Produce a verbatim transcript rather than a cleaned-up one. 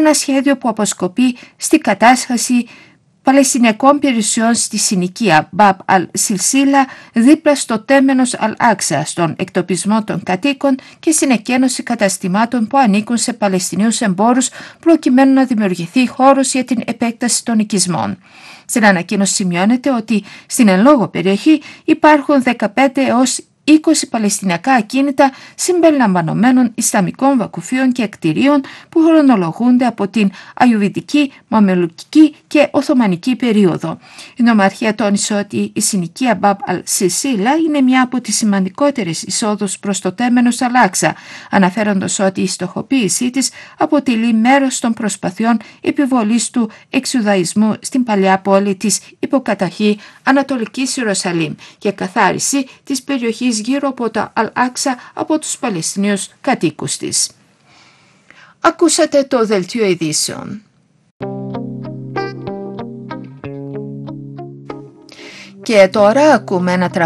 ένα σχέδιο που αποσκοπεί στη κατάσχεση Παλαιστινιακών περιουσιών στη συνοικία Μπαμπ Αλ-Σιλσίλα δίπλα στο τέμενος Αλ-Άξα, στον εκτοπισμό των κατοίκων και στην εκένωση καταστημάτων που ανήκουν σε Παλαιστινίους εμπόρους, προκειμένου να δημιουργηθεί χώρος για την επέκταση των οικισμών. Στην ανακοίνωση σημειώνεται ότι στην εν λόγω περιοχή υπάρχουν δεκαπέντε έως είκοσι παλαιστινιακά ακίνητα συμπεριλαμβανομένων Ισλαμικών βακουφίων και κτηρίων που χρονολογούνται από την Αϊουβιτική, Μαμελουκική και Οθωμανική περίοδο. Η νομαρχία τόνισε ότι η συνοικία Μπαμπ Αλ-Σιλσίλα είναι μια από τις σημαντικότερες εισόδους προς το τέμενος Αλ-Άξα, αναφέροντας ότι η στοχοποίησή της αποτελεί μέρος των προσπαθειών επιβολής του εξουδαϊσμού στην παλιά πόλη της υποκατοχή Ανατολικής Ιερουσαλήμ και καθάριση της περιοχής γύρω από το Αλ-Άξα από τους Παλαιστινίους κατοίκους της. Ακούσατε το δελτίο ειδήσεων. Και τώρα ακούμε ένα τραγούδι